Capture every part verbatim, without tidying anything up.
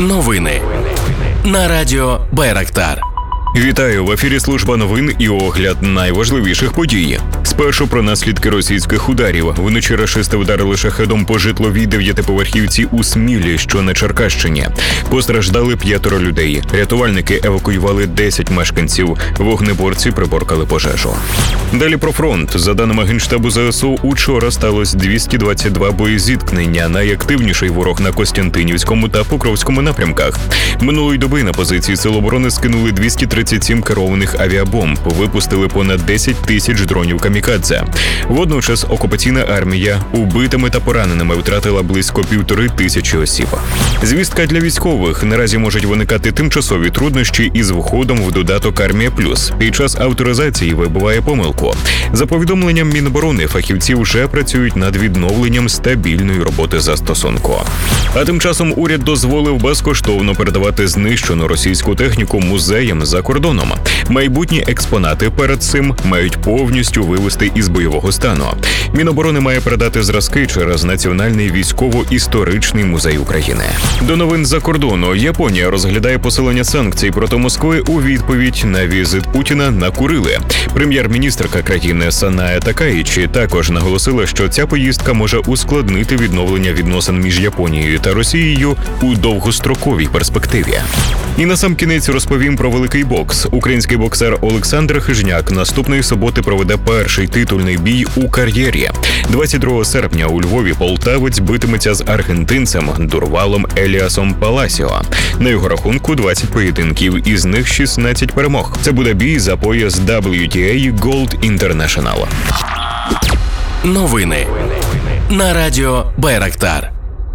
Новини на радіо Байрактар. Вітаю! В ефірі служба новин і огляд найважливіших подій. Спершу про наслідки російських ударів. Вночі рашисти вдарили шахедом по житловій дев'ятиповерхівці у Смілі, що на Черкащині. Постраждали п'ятеро людей. Рятувальники евакуювали десять мешканців. Вогнеборці приборкали пожежу. Далі про фронт. За даними Генштабу ЗСУ, учора сталося двісті двадцять два боєзіткнення. Найактивніший ворог на Костянтинівському та Покровському напрямках. Минулої доби на позиції Сил оборони скинули двісті тридцять сім керованих авіабомб, випустили понад десять тисяч дронів камікадзе. Водночас окупаційна армія убитими та пораненими втратила близько півтори тисячі осіб. Звістка для військових. Наразі можуть виникати тимчасові труднощі із входом в додаток «Армія Плюс». Під час авторизації вибиває помилку. За повідомленням Міноборони, фахівці вже працюють над відновленням стабільної роботи застосунку. А тим часом уряд дозволив безкоштовно передавати знищену російську техніку музеям за кордоном. Майбутні експонати перед цим мають повністю вивести із бойового стану. Міноборони має передати зразки через Національний військово-історичний музей України. До новин за кордону. Японія розглядає посилення санкцій проти Москви у відповідь на візит Путіна на Курили. Прем'єр-міністрка країни Санае Такаїчі також наголосила, що ця поїздка може ускладнити відновлення відносин між Японією та Росією у довгостроковій перспективі. І насамкінець розповім про великий бокс. Український боксер Олександр Хижняк наступної суботи проведе перший титульний бій у кар'єрі. двадцять другого серпня у Львові полтавець битиметься з аргентинцем Дурвалом Еліасом Паласіо. На його рахунку двадцять поєдинків, із них шістнадцять перемог. Це буде бій за пояс дабл ю ті ей Gold International. Новини на радіо Байрактар.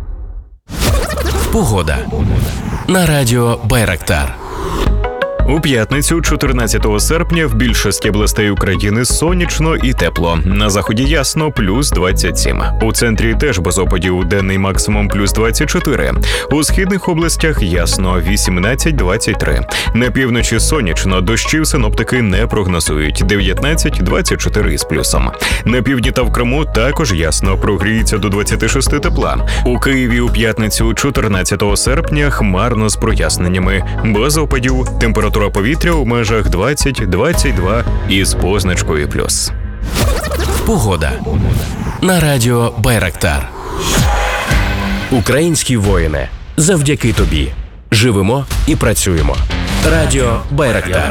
Погода на радіо Байрактар. У п'ятницю, чотирнадцятого серпня, в більшості областей України сонячно і тепло. На заході ясно – плюс двадцять сім. У центрі теж без опадів, денний максимум – плюс двадцять чотири. У східних областях ясно – вісімнадцять двадцять три. На півночі сонячно, дощів синоптики не прогнозують – дев'ятнадцять двадцять чотири із плюсом. На півдні та в Криму також ясно, прогріється до двадцяти шести тепла. У Києві у п'ятницю, чотирнадцятого серпня, хмарно з проясненнями. Без опадів, температура повітря у межах двадцять двадцять два із позначкою плюс. Погода на радіо Байрактар. Українські воїни, завдяки тобі живемо і працюємо. Радіо Байрактар.